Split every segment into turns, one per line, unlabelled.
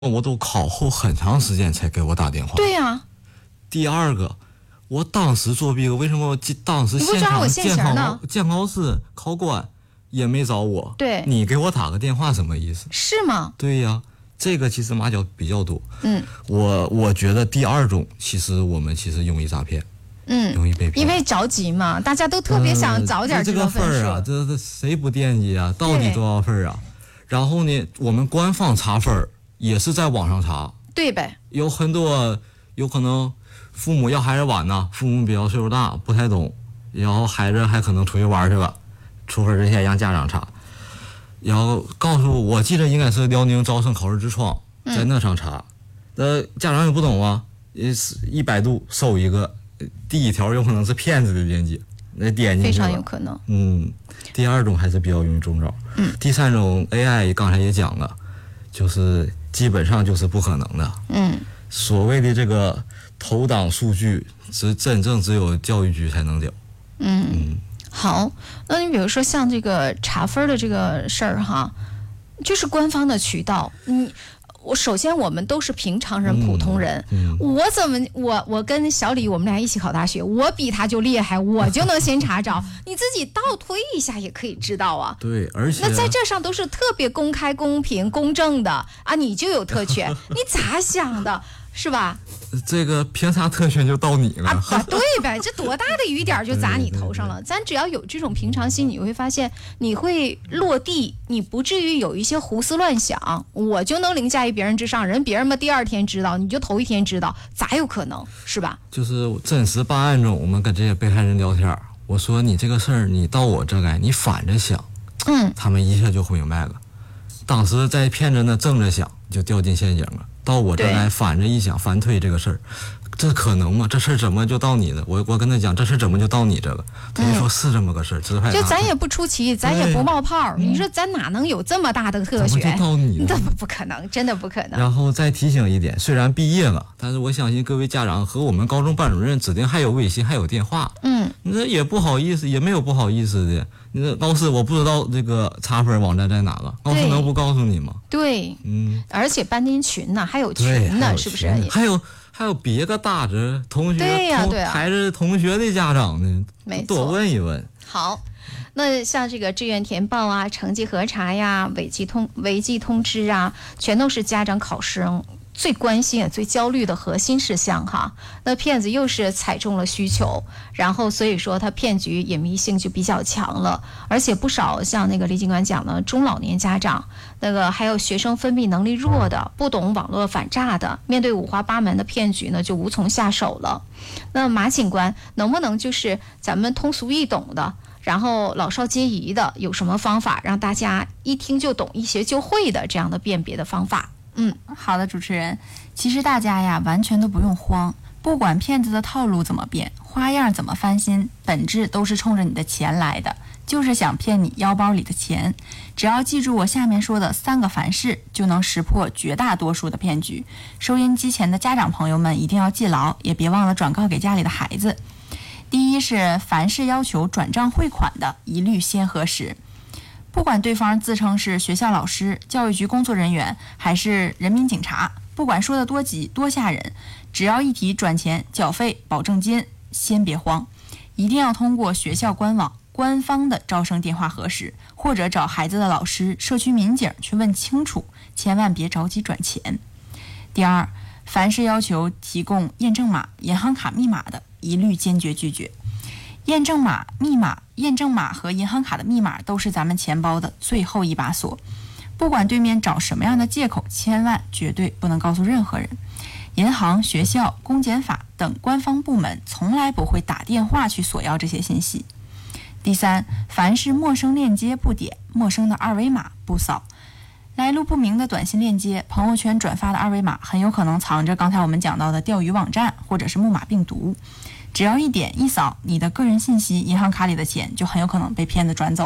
我都考后很长时间才给我打电话。
对呀。
第二个，我当时作弊，为什么当时现场监考室考官也没找我？
对，
你给我打个电话什么意思？
是吗？
对呀，这个其实马脚比较多。我觉得第二种，其实我们容易诈骗。容易被骗，
因为着急嘛，大家都特别想早点知道分数。
这个分啊，这谁不惦记啊？到底多少分啊？然后呢，我们官方查分也是在网上查，
对呗？
有很多有可能父母要孩子晚呢，父母比较岁数大，不太懂，然后孩子还可能出去玩去了，出分之前让家长查，然后告诉我记得应该是辽宁招生考试痔疮，在那上查，家长也不懂啊，100度搜一个。第一条有可能是骗子的链接，那点进去
非常有可能。
第二种还是比较容易中招。第三种 AI 刚才也讲了，就是基本上就是不可能的。所谓的这个投档数据，真正只有教育局才能交。
好，那你比如说像这个查分的这个事儿哈，就是官方的渠道，首先我们都是平常人、普通人，我跟小李我们俩一起考大学，我比他就厉害，我就能先查着，你自己倒推一下也可以知道啊。
对，而且
那在这上都是特别公开、公平、公正的啊，你就有特权，你咋想的？是吧？
这个凭啥特权就到你了
啊？对呗，这多大的雨点就砸你头上了。咱只要有这种平常心，你会发现你会落地，你不至于有一些胡思乱想。我就能凌驾于别人之上，别人嘛第二天知道，你就头一天知道，咋有可能？是吧？
就是真实办案中，我们跟这些被害人聊天，我说你这个事儿，你到我这来，你反着想，他们一下就明白了。当时在骗着呢，正着想，就掉进陷阱了。到我这来反着一想，反推这个事儿，这可能吗？这事儿怎么就到你的？我跟他讲，这事儿怎么就到你这个？他就说是这么个事儿，
就咱也不出奇，咱也不冒泡，你说咱哪能有这么大的特权？
怎么就到你
这不可能，真的不可能。
然后再提醒一点，虽然毕业了，但是我相信各位家长和我们高中班主任指定还有微信，还有电话。那也不好意思，也没有不好意思的。那老师，我不知道这个查分网站在哪个，老师能不告诉你吗？
对，而且班级群呢，还有群呢，是不是？
还有别个大着同学，
对呀，
孩子同学的家长呢，多问一问。
好，那像这个志愿填报啊、成绩核查呀、违纪通知啊，全都是家长考生最关心也最焦虑的核心事项哈。那骗子又是踩中了需求，然后所以说他骗局隐秘性就比较强了，而且不少像那个李警官讲的中老年家长，那个还有学生分辨能力弱的、不懂网络反诈的，面对五花八门的骗局呢，就无从下手了。那马警官能不能就是咱们通俗易懂的，然后老少皆宜的，有什么方法让大家一听就懂、一学就会的这样的辨别的方法？
好的，主持人，其实大家呀完全都不用慌，不管骗子的套路怎么变，花样怎么翻新，本质都是冲着你的钱来的，就是想骗你腰包里的钱。只要记住我下面说的3个凡事，就能识破绝大多数的骗局。收音机前的家长朋友们一定要记牢，也别忘了转告给家里的孩子。第一是凡是要求转账汇款的，一律先核实。不管对方自称是学校老师、教育局工作人员还是人民警察，不管说的多急多吓人，只要一提转钱、缴费、保证金，先别慌，一定要通过学校官网官方的招生电话核实，或者找孩子的老师、社区民警去问清楚，千万别着急转钱。第二，凡是要求提供验证码、银行卡密码的，一律坚决拒绝。验证码和银行卡的密码都是咱们钱包的最后一把锁，不管对面找什么样的借口，千万绝对不能告诉任何人。银行、学校、公检法等官方部门从来不会打电话去索要这些信息。第三，凡是陌生链接不点，陌生的二维码不扫，来路不明的短信链接、朋友圈转发的二维码，很有可能藏着刚才我们讲到的钓鱼网站或者是木马病毒。只要一点一扫，你的个人信息、银行卡里的钱就很有可能被骗子转走了。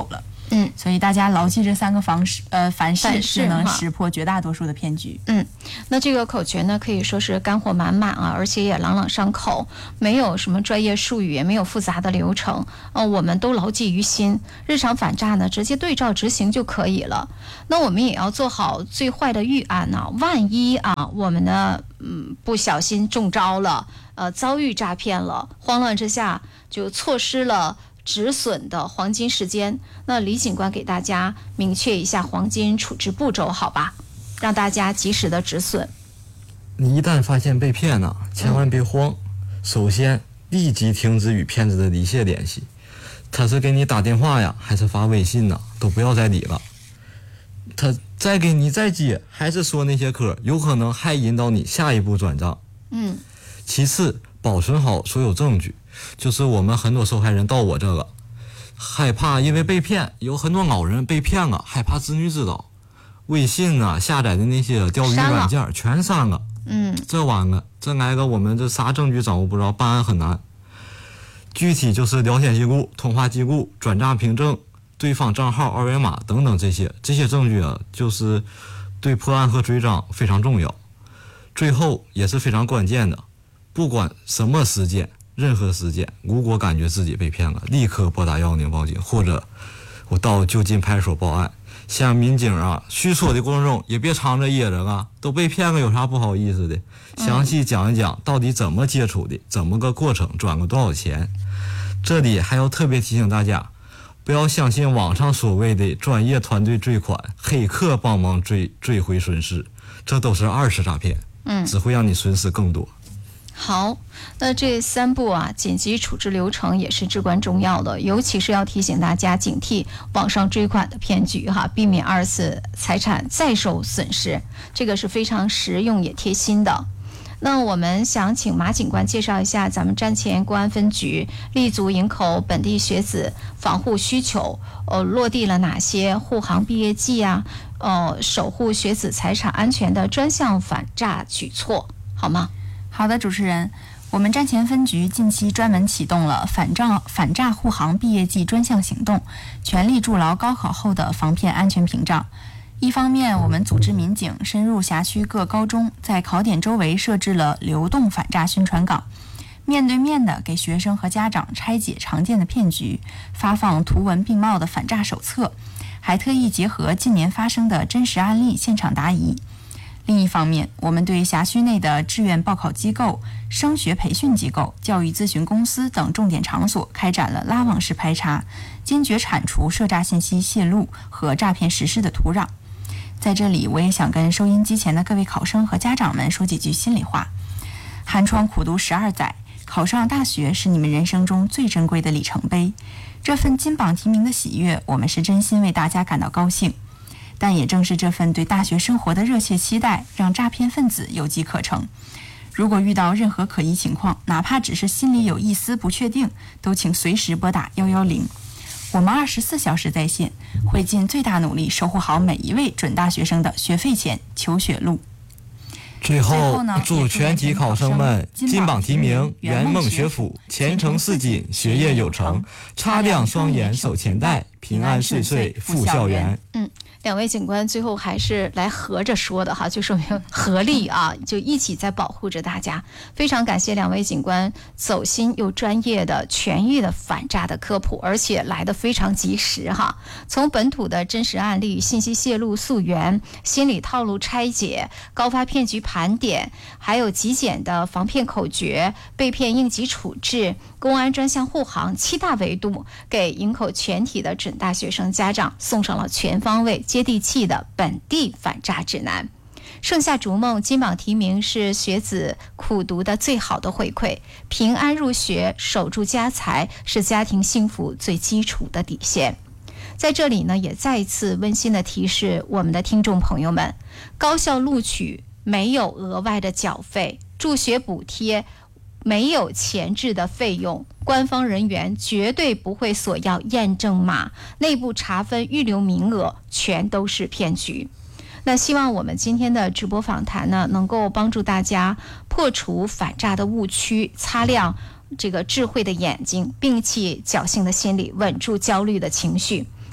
所以大家牢记这3个凡事就能
哈
识破绝大多数的骗局。
那这个口诀呢，可以说是干货满满啊，而且也朗朗上口，没有什么专业术语，也没有复杂的流程，我们都牢记于心。日常反诈呢，直接对照执行就可以了。那我们也要做好最坏的预案呢，万一我们呢，不小心中招了，遭遇诈骗了，慌乱之下就错失了止损的黄金时间。那李警官给大家明确一下黄金处置步骤，好吧？让大家及时的止损。
你一旦发现被骗了，千万别慌。首先，立即停止与骗子的离线联系。他是给你打电话呀，还是发微信呢？都不要再理了。他再给你再接，还是说那些嗑，有可能还引导你下一步转账。其次，保存好所有证据。就是我们很多受害人到我这个，害怕因为被骗，有很多老人被骗了，害怕子女知道，微信下载的那些钓鱼软件全删了。这完了，这来个我们这啥证据掌握不着，办案很难。具体就是聊天记录、通话记录、转账凭证、对方账号二维码等等这些证据就是对破案和追赃非常重要。最后也是非常关键的，不管什么事件，任何事件，如果感觉自己被骗了，立刻拨打110报警，或者我到就近派出所报案。向民警叙说的过程中也别藏着掖着都被骗了有啥不好意思的，详细讲一讲到底怎么接触的，怎么个过程，转个多少钱。这里还要特别提醒大家，不要相信网上所谓的专业团队追款，黑客帮忙追回损失，这都是二次诈骗，只会让你损失更多。
好，那这3步紧急处置流程也是至关重要的，尤其是要提醒大家警惕网上追款的骗局避免2次财产再受损失，这个是非常实用也贴心的。那我们想请马警官介绍一下咱们站前公安分局立足营口本地学子防护需求，落地了哪些护航毕业季守护学子财产安全的专项反诈举措，好吗？
好的，主持人，我们站前分局近期专门启动了反诈护航毕业季专项行动，全力筑牢高考后的防骗安全屏障。一方面，我们组织民警深入辖区各高中，在考点周围设置了流动反诈宣传岗，面对面的给学生和家长拆解常见的骗局，发放图文并茂的反诈手册，还特意结合近年发生的真实案例现场答疑。另一方面，我们对辖区内的志愿报考机构、升学培训机构、教育咨询公司等重点场所开展了拉网式排查，坚决铲除涉诈信息泄露和诈骗实施的土壤。在这里，我也想跟收音机前的各位考生和家长们说几句心里话。寒窗苦读12载，考上大学是你们人生中最珍贵的里程碑。这份金榜题名的喜悦，我们是真心为大家感到高兴。但也正是这份对大学生活的热切期待，让诈骗分子有机可乘。如果遇到任何可疑情况，哪怕只是心里有一丝不确定，都请随时拨打110。我们24小时在线，会尽最大努力守护好每一位准大学生的学费钱、求学路。
最后祝全体考生们金榜题名，圆梦学府，前程似锦，学业有成，擦亮双眼手钱袋，平安顺遂赴校园。
两位警官最后还是来合着说的哈，就说明合力就一起在保护着大家。非常感谢两位警官走心又专业的全域的反诈的科普，而且来得非常及时哈。从本土的真实案例、信息泄露溯源、心理套路拆解、高发骗局盘点，还有极简的防骗口诀、被骗应急处置、公安专项护航7大维度，给营口全体的准大学生家长送上了全方位接地气的本地反诈指南。盛夏逐梦金榜题名是学子苦读的最好的回馈，平安入学守住家财是家庭幸福最基础的底线。在这里呢，也再一次温馨的提示我们的听众朋友们，高校录取没有额外的缴费，助学补贴没有前置的费用，官方人员绝对不会索要验证码，内部查分预留名额全都是骗局。那希望我们今天的直播访谈呢，能够帮助大家破除反诈的误区，擦亮这个智慧的眼睛，摒弃侥幸的心理，稳住焦虑的情绪。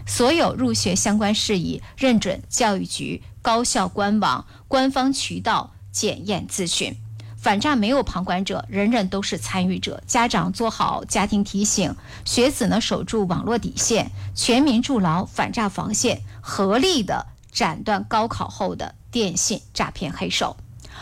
所有入学相关事宜认准教育局高校官网官方渠道检验咨询。反诈没有旁观者，人人都是参与者。家长做好家庭提醒，学子呢守住网络底线，全民筑牢反诈防线，合力的斩断高考后的电信诈骗黑手。